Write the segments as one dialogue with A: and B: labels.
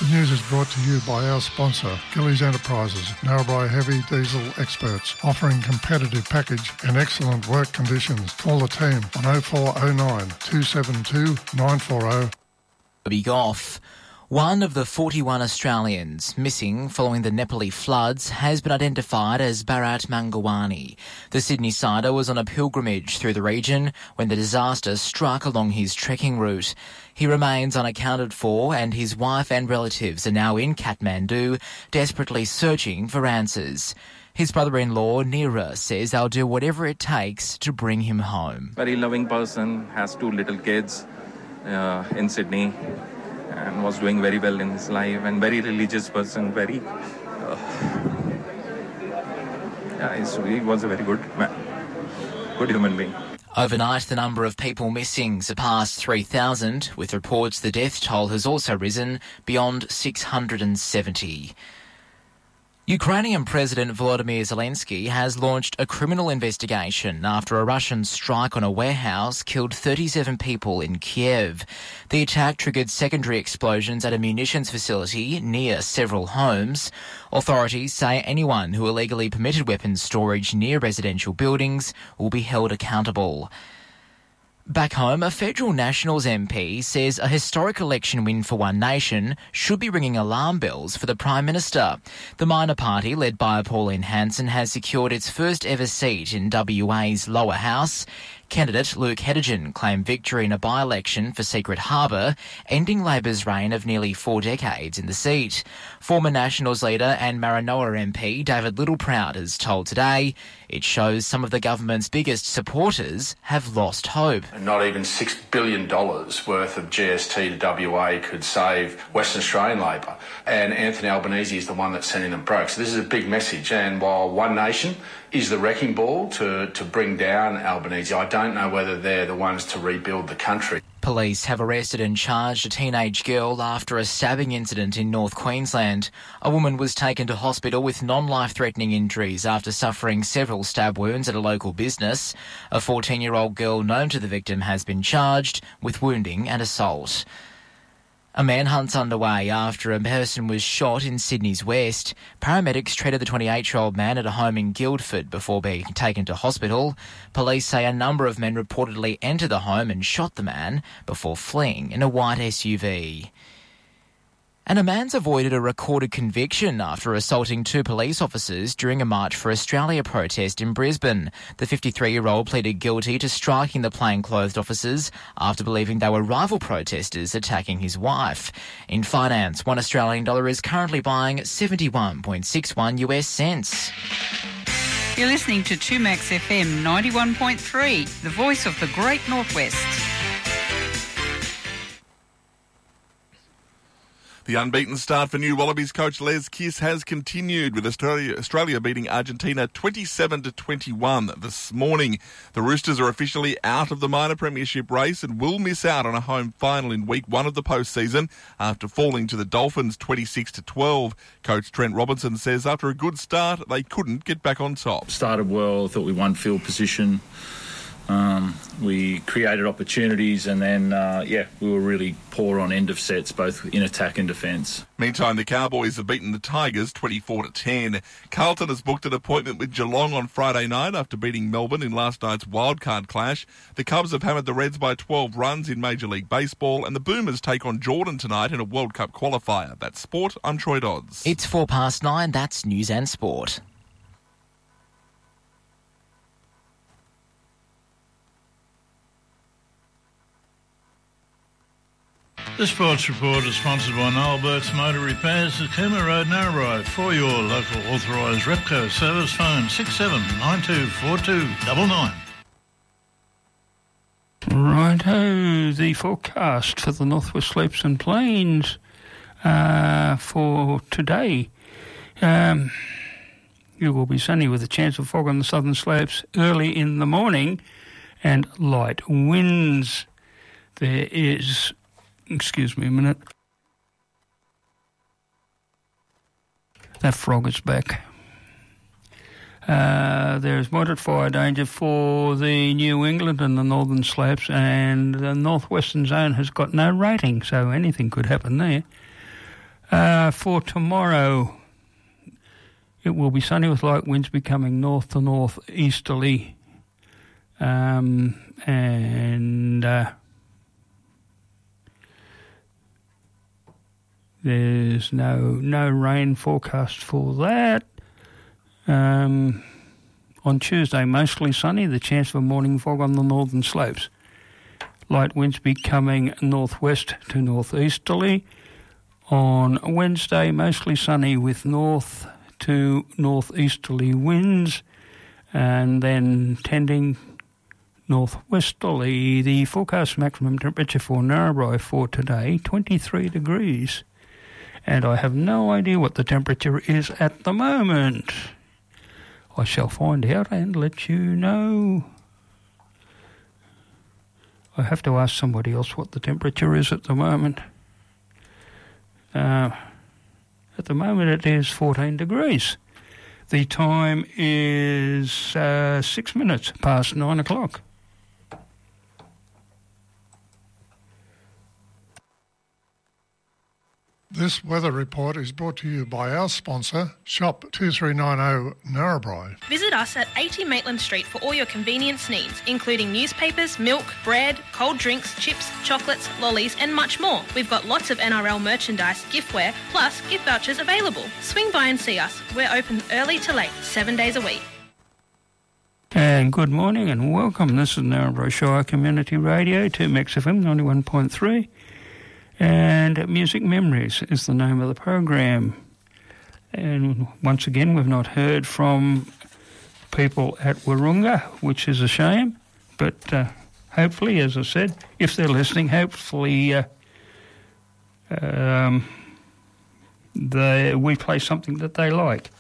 A: news is brought to you by our sponsor, Gillies Enterprises, Narrabri Heavy Diesel experts, offering competitive package and excellent work conditions. Call the team on 0409 272 940.
B: Big off. One of the 41 Australians missing following the Nepali floods has been identified as Bharat Mangawani. The Sydney-sider was on a pilgrimage through the region when the disaster struck along his trekking route. He remains unaccounted for, and his wife and relatives are now in Kathmandu, desperately searching for answers. His brother-in-law, Neera, says they'll do whatever it takes to bring him home.
C: Very loving person, has 2 little kids in Sydney, and was doing very well in his life, and very religious person, he was a very good man, good human being.
B: Overnight, the number of people missing surpassed 3,000, with reports the death toll has also risen beyond 670. Ukrainian President Volodymyr Zelensky has launched a criminal investigation after a Russian strike on a warehouse killed 37 people in Kiev. The attack triggered secondary explosions at a munitions facility near several homes. Authorities say anyone who illegally permitted weapons storage near residential buildings will be held accountable. Back home, a federal Nationals MP says a historic election win for One Nation should be ringing alarm bells for the Prime Minister. The minor party, led by Pauline Hanson, has secured its first ever seat in WA's lower house. Candidate Luke Heddergen claimed victory in a by-election for Secret Harbour, ending Labor's reign of nearly 4 decades in the seat. Former Nationals leader and Maranoa MP David Littleproud has told Today it shows some of the government's biggest supporters have lost hope.
D: Not even $6 billion worth of GST to WA could save Western Australian Labor. And Anthony Albanese is the one that's sending them broke. So this is a big message. And while One Nation is the wrecking ball to bring down Albanese, I don't know whether they're the ones to rebuild the country.
B: Police have arrested and charged a teenage girl after a stabbing incident in North Queensland. A woman was taken to hospital with non-life-threatening injuries after suffering several stab wounds at a local business. A 14-year-old girl known to the victim has been charged with wounding and assault. A manhunt's underway after a person was shot in Sydney's west. Paramedics treated the 28-year-old man at a home in Guildford before being taken to hospital. Police say a number of men reportedly entered the home and shot the man before fleeing in a white SUV. And a man's avoided a recorded conviction after assaulting 2 police officers during a March for Australia protest in Brisbane. The 53-year-old pleaded guilty to striking the plainclothed officers after believing they were rival protesters attacking his wife. In finance, $1 Australian is currently buying 71.61 US cents.
E: You're listening to 2Max FM 91.3, the voice of the Great Northwest.
F: The unbeaten start for new Wallabies coach Les Kiss has continued, with Australia beating Argentina 27-21 this morning. The Roosters are officially out of the minor premiership race and will miss out on a home final in week 1 of the postseason after falling to the Dolphins 26-12. Coach Trent Robinson says after a good start, they couldn't get back on top.
G: Started well, thought we won field position. We created opportunities and then, we were really poor on end of sets, both in attack and defence.
F: Meantime, the Cowboys have beaten the Tigers 24-10. Carlton has booked an appointment with Geelong on Friday night after beating Melbourne in last night's wildcard clash. The Cubs have hammered the Reds by 12 runs in Major League Baseball, and the Boomers take on Jordan tonight in a World Cup qualifier. That's sport. I'm Troy Dodds.
B: It's 9:04. That's news and sport.
H: The Sports Report is sponsored by Noel Burke's Motor Repairs at Cooma Road, Narrabri. For your local authorised Repco service, phone 67924299.
I: Righto, the forecast for the Northwest Slopes and Plains for today. It will be sunny with a chance of fog on the southern slopes early in the morning and light winds. There is... Excuse me a minute. That frog is back. There is moderate fire danger for the New England and the northern slopes, and the northwestern zone has got no rating, so anything could happen there. For tomorrow, it will be sunny with light winds becoming north to northeasterly, and there's no rain forecast for that. On Tuesday, mostly sunny, the chance for morning fog on the northern slopes. Light winds becoming northwest to northeasterly. On Wednesday, mostly sunny with north to northeasterly winds, and then tending northwesterly. The forecast maximum temperature for Narrabri for today, 23 degrees. And I have no idea what the temperature is at the moment. I shall find out and let you know. I have to ask somebody else what the temperature is at the moment. At the moment it is 14 degrees. The time is 6 minutes past 9 o'clock.
A: This weather report is brought to you by our sponsor, Shop 2390 Narrabri.
J: Visit us at 80 Maitland Street for all your convenience needs, including newspapers, milk, bread, cold drinks, chips, chocolates, lollies and much more. We've got lots of NRL merchandise, giftware, plus gift vouchers available. Swing by and see us. We're open early to late, 7 days a week.
I: And good morning and welcome. This is Narrabri Shire Community Radio, 2MXFM 91.3. And Music Memories is the name of the program. And once again, we've not heard from people at Wahroonga, which is a shame. But hopefully, as I said, if they're listening, hopefully we play something that they like.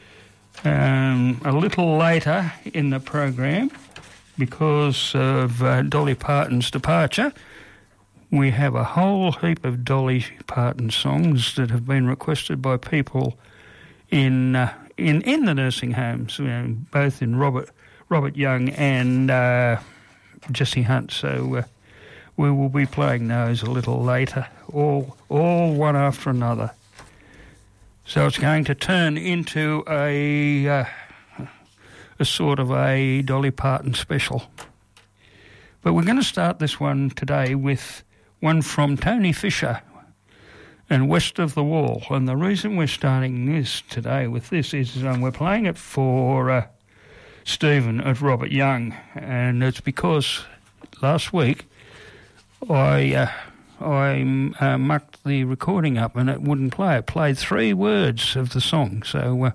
I: A little later in the program, because of Dolly Parton's departure, we have a whole heap of Dolly Parton songs that have been requested by people in the nursing homes, both in Robert Young and Jesse Hunt. So we will be playing those a little later, all one after another. So it's going to turn into a sort of a Dolly Parton special. But we're going to start this one today with one from Tony Fisher and West of the Wall. And the reason we're starting this today with this is we're playing it for Stephen at Robert Young. And it's because last week I mucked the recording up and it wouldn't play. It played 3 words of the song. So,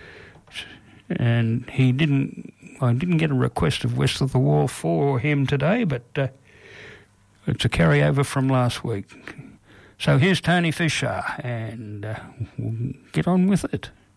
I: and I didn't get a request of West of the Wall for him today, but it's a carryover from last week. So here's Tony Fisher, and we'll get on with it.